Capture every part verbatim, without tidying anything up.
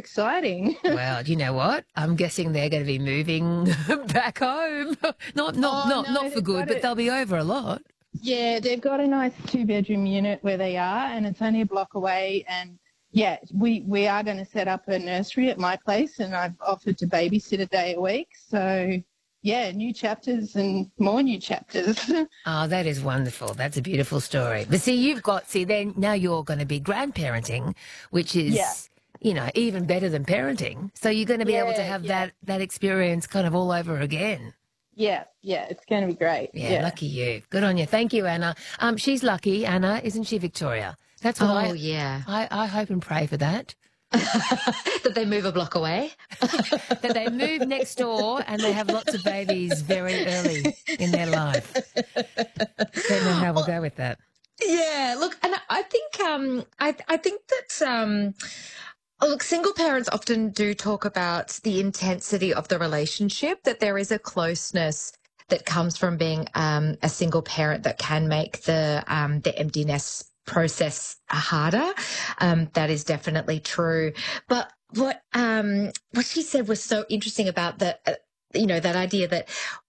exciting. Well, you know what? I'm guessing they're going to be moving back home. Not, not, Oh, not, no, not for they've good, got but it. they'll be over a lot. Yeah, they've got a nice two-bedroom unit where they are, and it's only a block away. And, yeah, we, we are going to set up a nursery at my place, and I've offered to babysit a day a week. So, yeah, new chapters and more new chapters. Oh, that is wonderful. That's a beautiful story. But see, you've got, see, then now you're going to be grandparenting, which is, Yeah. you know, even better than parenting. So you're going to be able to Yeah, have yeah. that, that experience kind of all over again. Yeah, yeah, it's going to be great. Yeah, Yeah. lucky you. Good on you. Thank you, Anna. Um, she's lucky, Anna, isn't she, Victoria? That's what Oh, I, yeah. I, I hope and pray for that. That they move a block away. That they move next door and they have lots of babies very early in their life. Don't know how we'll go with that. Yeah, look, and I think um, I I think that um, look, single parents often do talk about the intensity of the relationship. That there is a closeness that comes from being um, a single parent that can make the um, the empty nest process harder. Um, that is definitely true. But what um, what she said was so interesting about the uh, you know that idea that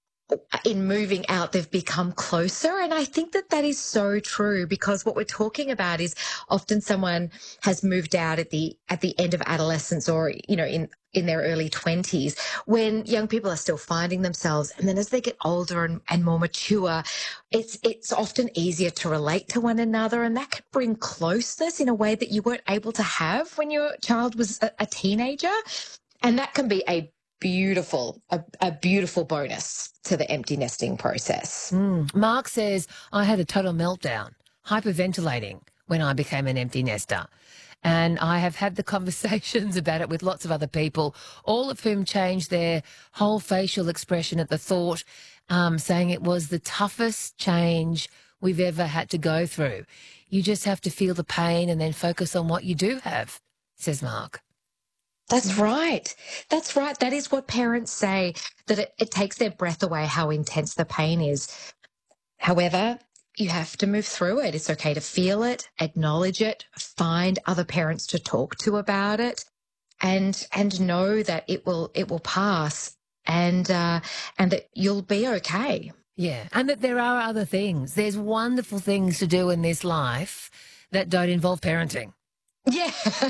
in moving out, they've become closer. And I think that that is so true, because what we're talking about is often someone has moved out at the at the end of adolescence, or, you know, in, in their early twenties, when young people are still finding themselves. And then as they get older and, and more mature, it's it's often easier to relate to one another. And that can bring closeness in a way that you weren't able to have when your child was a, a teenager. And that can be a beautiful, a, a beautiful bonus to the empty nesting process. Mm. Mark says, I had a total meltdown, hyperventilating when I became an empty nester. And I have had the conversations about it with lots of other people, all of whom changed their whole facial expression at the thought, um, saying it was the toughest change we've ever had to go through. You just have to feel the pain and then focus on what you do have, says Mark. That's right. That's right. That is what parents say, that it, it takes their breath away how intense the pain is. However, you have to move through it. It's okay to feel it, acknowledge it, find other parents to talk to about it, and and know that it will it will pass, and uh, and that you'll be okay. Yeah, and that there are other things. There's wonderful things to do in this life that don't involve parenting. Yeah.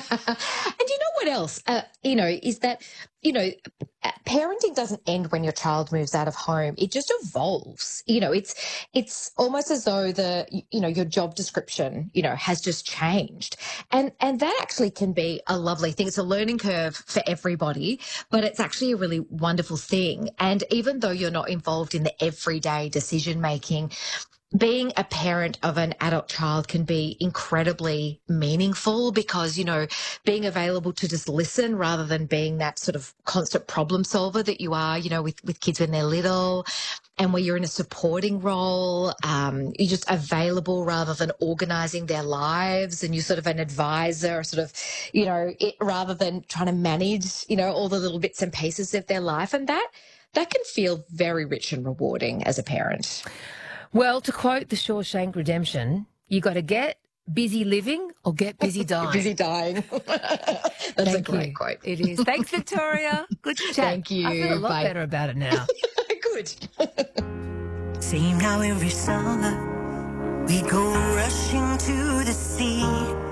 And you know what else, uh, you know, is that, you know, parenting doesn't end when your child moves out of home. It just evolves. You know, it's it's almost as though the, you know, your job description, you know, has just changed. And and that actually can be a lovely thing. It's a learning curve for everybody, but it's actually a really wonderful thing. And even though you're not involved in the everyday decision making, being a parent of an adult child can be incredibly meaningful, because, you know, being available to just listen rather than being that sort of constant problem solver that you are, you know, with, with kids when they're little, and where you're in a supporting role, um, you're just available rather than organising their lives, and you're sort of an advisor, sort of, you know, it, rather than trying to manage, you know, all the little bits and pieces of their life. And that, that can feel very rich and rewarding as a parent. Well, to quote the Shawshank Redemption, you got to get busy living or get busy dying. Busy dying. That's Thank a great you. quote. It is. Thanks, Victoria. Good to chat. Thank you. I feel a lot Bye. better about it now. Good. Same how every summer we go rushing to the sea.